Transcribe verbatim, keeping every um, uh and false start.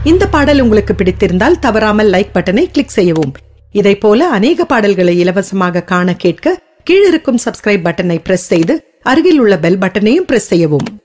இந்த பாடல் உங்களுக்கு பிடித்திருந்தால் தவறாமல் லைக் பட்டனை கிளிக் செய்யவும். இதை போல அநேக பாடல்களை இலவசமாக காண கேட்க கீழிருக்கும் சப்ஸ்கிரைப் பட்டனை பிரஸ் செய்து அருகில் உள்ள பெல் பட்டனையும் பிரஸ் செய்யவும்.